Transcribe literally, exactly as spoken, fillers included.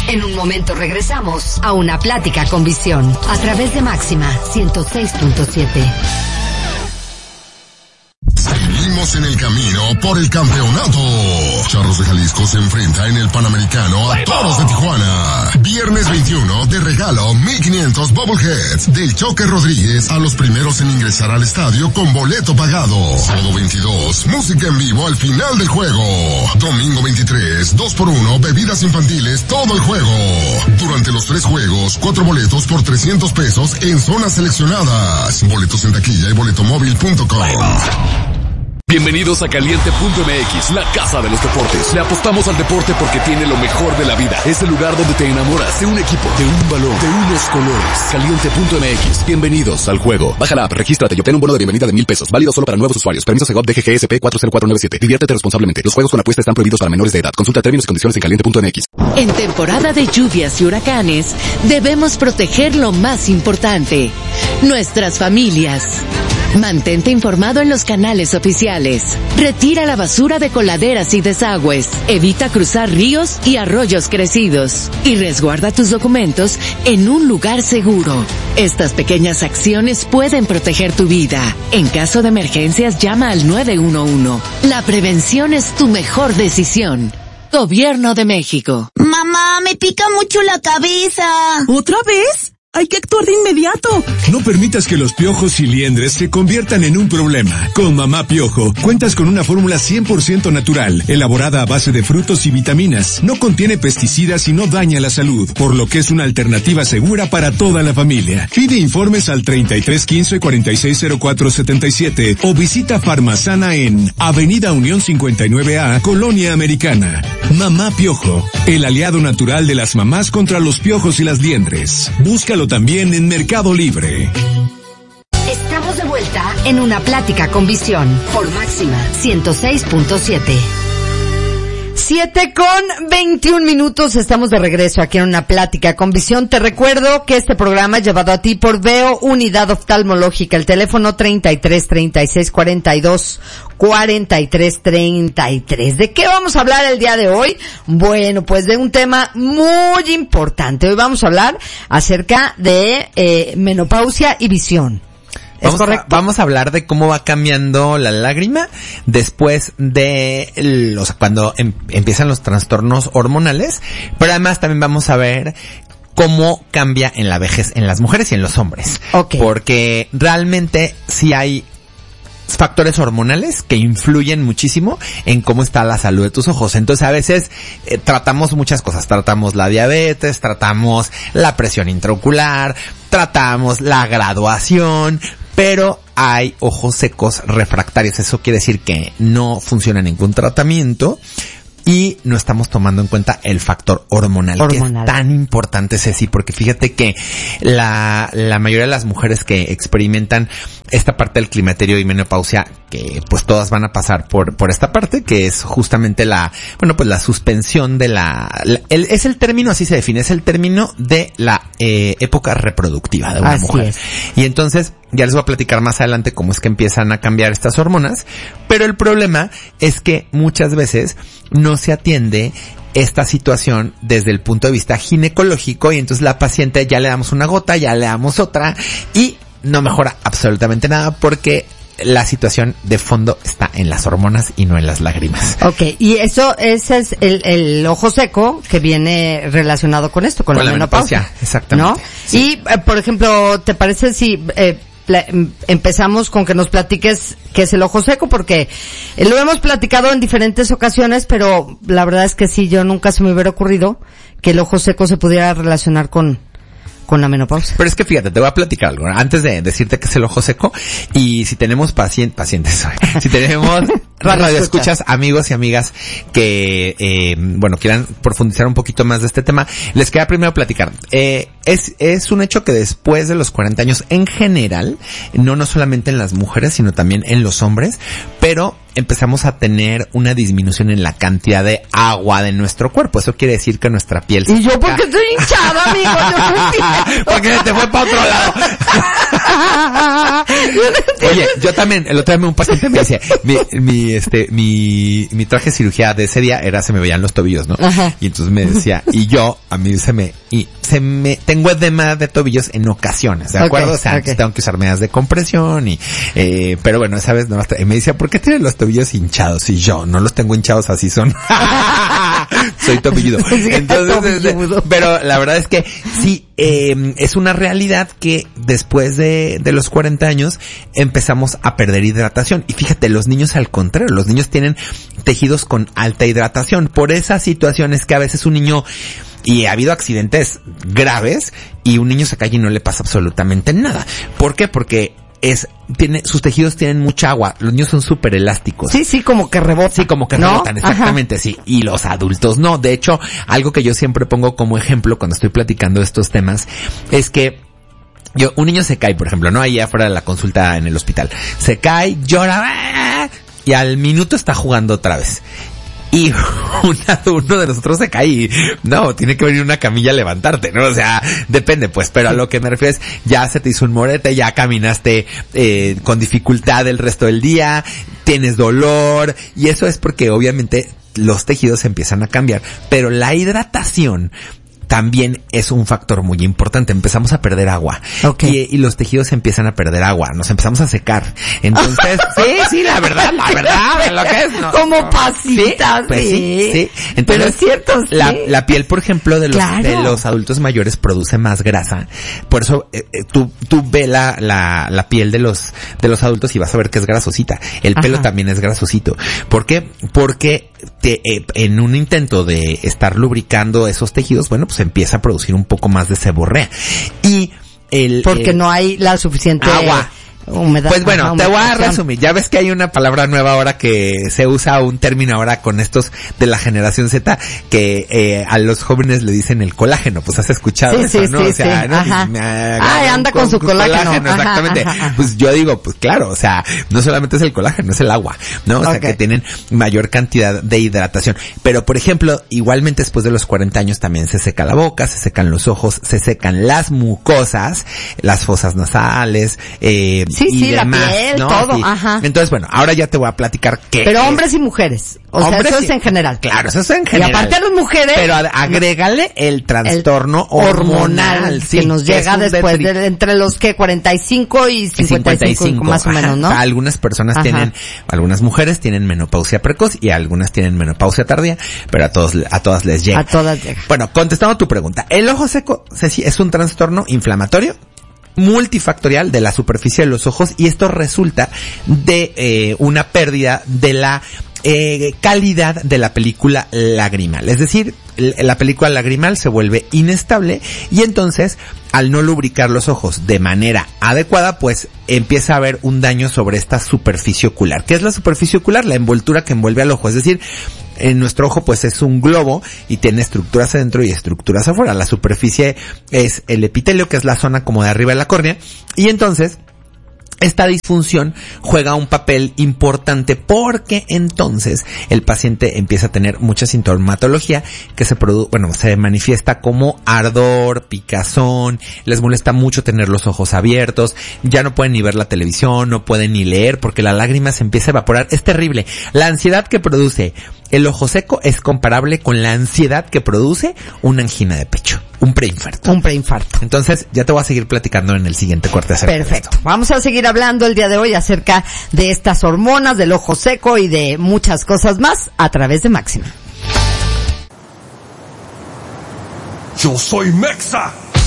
En un momento regresamos a Una Plática con Visión a través de Máxima ciento seis punto siete. Seguimos en el camino por el campeonato. Charros de Jalisco se enfrenta en el Panamericano a Toros de Tijuana. Viernes veintiuno de regalo mil quinientos Bubbleheads del Choque Rodríguez a los primeros en ingresar al estadio con boleto pagado. Sábado veintidós, música en vivo al final del juego. Domingo veintitrés, dos por uno, bebidas infantiles todo el juego. Durante los tres juegos, cuatro boletos por trescientos pesos en zonas seleccionadas. Boletos en taquilla y boletomóvil punto com. Bienvenidos a Caliente punto M X, la casa de los deportes. Le apostamos al deporte porque tiene lo mejor de la vida. Es el lugar donde te enamoras de un equipo, de un balón, de unos colores. Caliente punto M X. Bienvenidos al juego. Baja la app, regístrate y obtén un bono de bienvenida de mil pesos. Válido solo para nuevos usuarios. Permiso Segov D G G S P cuatro cero cuatro nueve siete. Diviértete responsablemente. Los juegos con apuesta están prohibidos para menores de edad. Consulta términos y condiciones en Caliente punto M X. En temporada de lluvias y huracanes, debemos proteger lo más importante: nuestras familias. Mantente informado en los canales oficiales. Retira la basura de coladeras y desagües. Evita cruzar ríos y arroyos crecidos. Y resguarda tus documentos en un lugar seguro. Estas pequeñas acciones pueden proteger tu vida. En caso de emergencias, llama al nueve uno uno. La prevención es tu mejor decisión. Gobierno de México. Mamá, me pica mucho la cabeza. ¿Otra vez? Hay que actuar de inmediato. No permitas que los piojos y liendres se conviertan en un problema. Con Mamá Piojo, cuentas con una fórmula cien por ciento natural, elaborada a base de frutos y vitaminas. No contiene pesticidas y no daña la salud, por lo que es una alternativa segura para toda la familia. Pide informes al treinta y tres quince cuarenta y seis cero cuatro setenta y siete o visita Farmasana en Avenida Unión cincuenta y nueve A, Colonia Americana. Mamá Piojo, el aliado natural de las mamás contra los piojos y las liendres. Búscalo también en Mercado Libre. Estamos de vuelta en Una Plática con Visión por Máxima ciento seis punto siete. Siete con veintiún minutos, estamos de regreso aquí en Una Plática con Visión. Te recuerdo que este programa es llevado a ti por Veo Unidad Oftalmológica. El teléfono treinta y tres treinta y seis cuarenta y dos cuarenta y tres treinta y tres. ¿De qué vamos a hablar el día de hoy? Bueno, pues de un tema muy importante. Hoy vamos a hablar acerca de eh, menopausia y visión. Vamos a, vamos a hablar de cómo va cambiando la lágrima después de los, cuando em, empiezan los trastornos hormonales, pero además también vamos a ver cómo cambia en la vejez en las mujeres y en los hombres. Okay. Porque realmente sí hay factores hormonales que influyen muchísimo en cómo está la salud de tus ojos. Entonces a veces eh, tratamos muchas cosas, tratamos la diabetes, tratamos la presión intraocular, tratamos la graduación, pero hay ojos secos refractarios. Eso quiere decir que no funciona ningún tratamiento y no estamos tomando en cuenta el factor hormonal, hormonal. que es tan importante, Ceci, porque fíjate que la, la mayoría de las mujeres que experimentan esta parte del climaterio y menopausia, que pues todas van a pasar por, por esta parte, que es justamente la, bueno, pues la suspensión de la, la el, es el término, así se define, es el término de la eh, época reproductiva de una así mujer. Es. Y entonces, ya les voy a platicar más adelante cómo es que empiezan a cambiar estas hormonas, pero el problema es que muchas veces no se atiende esta situación desde el punto de vista ginecológico y entonces la paciente ya le damos una gota, ya le damos otra y no mejora absolutamente nada porque la situación de fondo está en las hormonas y no en las lágrimas. Okay, y eso, ese es el, el ojo seco que viene relacionado con esto, con, con la, la menopausia, menopausia, exactamente. ¿No? Sí. Y, eh, por ejemplo, ¿te parece si eh, pla- empezamos con que nos platiques qué es el ojo seco? Porque eh, lo hemos platicado en diferentes ocasiones, pero la verdad es que sí, yo nunca se me hubiera ocurrido que el ojo seco se pudiera relacionar con con la menopausia. Pero es que fíjate, te voy a platicar algo antes de decirte que es el ojo seco y si tenemos pacientes, pacientes, si tenemos radioescuchas, amigos y amigas que, eh, bueno, quieran profundizar un poquito más de este tema, les queda primero platicar. Eh, es, es un hecho que después de los cuarenta años, en general, no, no solamente en las mujeres, sino también en los hombres, pero empezamos a tener una disminución en la cantidad de agua de nuestro cuerpo. Eso quiere decir que nuestra piel se Y yo porque estoy hinchada, amigo, yo no entiendo. Porque te fue para otro lado. Oye, yo también, el otro día un paciente me decía, mi, mi, este, mi, mi traje de cirugía de ese día era, se me veían los tobillos, ¿no? Ajá. Y entonces me decía, y yo, a mí se me, y se me, tengo edema de tobillos en ocasiones, ¿de acuerdo? Okay, o sea, okay. tengo que usar medidas de compresión y, eh, pero bueno, esa vez no, hasta, y me decía, ¿por qué tienes los tobillos hinchados? Y yo, no los tengo hinchados, así son. Soy tobilludo. Entonces, tobilludo. Pero la verdad es que sí, eh, es una realidad que después de, de los cuarenta años empezamos a perder hidratación. Y fíjate, los niños al contrario, los niños tienen tejidos con alta hidratación. Por esas situaciones que a veces un niño, y ha habido accidentes graves, y un niño se cae y no le pasa absolutamente nada. ¿Por qué? Porque es, tiene, sus tejidos tienen mucha agua. Los niños son súper elásticos. Sí, sí, como que rebotan. Sí, como que ¿no? rebotan, exactamente, Ajá. sí. Y los adultos no. De hecho, algo que yo siempre pongo como ejemplo cuando estoy platicando estos temas es que yo, un niño se cae, por ejemplo, ¿no? Ahí afuera de la consulta en el hospital. Se cae, llora, y al minuto está jugando otra vez. Y una, uno de nosotros se cae y, no, tiene que venir una camilla a levantarte, ¿no? O sea, depende, pues, pero a lo que me refiero es, ya se te hizo un morete, ya caminaste, eh, con dificultad el resto del día, tienes dolor, y eso es porque obviamente los tejidos empiezan a cambiar, pero la hidratación también es un factor muy importante. Empezamos a perder agua. Okay. Y, y los tejidos empiezan a perder agua. Nos empezamos a secar. Entonces, sí, sí, la verdad, la verdad, lo que es. No, como no, pasitas, sí. Pues sí, sí. sí. Entonces, pero es cierto, sí. La, la piel, por ejemplo, de los, claro. de los adultos mayores produce más grasa. Por eso, eh, eh, tú, tú ve la, la, la piel de los, de los adultos y vas a ver que es grasosita. El pelo Ajá. también es grasosito. ¿Por qué? Porque te, eh, en un intento de estar lubricando esos tejidos, bueno, pues empieza a producir un poco más de seborrea. Y el... Porque el, no hay la suficiente... agua. Humedad. Pues bueno, Ajá, te voy a resumir. Ya ves que hay una palabra nueva ahora que se usa, un término ahora con estos de la generación Z, que eh, a los jóvenes le dicen el colágeno. Pues has escuchado sí, eso, sí, ¿no? Sí, o sea, sí. ¿no? Ajá. Me Ay, anda con, con su colágeno. colágeno ajá, exactamente. Ajá, ajá. Pues yo digo, pues claro, o sea, no solamente es el colágeno, es el agua, ¿no? O okay. sea, que tienen mayor cantidad de hidratación. Pero, por ejemplo, igualmente después de los cuarenta años también se seca la boca, se secan los ojos, se secan las mucosas, las fosas nasales, eh, sí, y sí, demás. La piel, ¿no? todo, Sí. ajá. Entonces, bueno, ahora ya te voy a platicar qué. Pero es. hombres y mujeres. O hombres sea, eso y... es en general. Claro, eso es en general. Y aparte a las mujeres. Pero agrégale el trastorno el hormonal, hormonal sí, que nos llega que después de, de entre los que cuarenta y cinco y cincuenta y cinco, más o ajá. menos, ¿no? Algunas personas ajá. tienen, algunas mujeres tienen menopausia precoz y algunas tienen menopausia tardía, pero a todos, a todas les llega. A todas llega. Bueno, contestando tu pregunta, el ojo seco, Ceci, es un trastorno inflamatorio multifactorial de la superficie de los ojos, y esto resulta de eh, una pérdida de la eh, calidad de la película lagrimal. Es decir, la película lagrimal se vuelve inestable y entonces, al no lubricar los ojos de manera adecuada, pues empieza a haber un daño sobre esta superficie ocular. ¿Qué es la superficie ocular? La envoltura que envuelve al ojo. Es decir, en nuestro ojo pues es un globo y tiene estructuras adentro y estructuras afuera. La superficie es el epitelio, que es la zona como de arriba de la córnea, y entonces esta disfunción juega un papel importante porque entonces el paciente empieza a tener mucha sintomatología que se produce, bueno, se manifiesta como ardor, picazón, les molesta mucho tener los ojos abiertos, ya no pueden ni ver la televisión, no pueden ni leer porque la lágrima se empieza a evaporar. Es terrible. La ansiedad que produce el ojo seco es comparable con la ansiedad que produce una angina de pecho, un preinfarto. Un preinfarto. Entonces, ya te voy a seguir platicando en el siguiente corte acerca Perfecto. de esto. Vamos a seguir hablando el día de hoy acerca de estas hormonas, del ojo seco y de muchas cosas más a través de Máxima. Yo soy Mexa.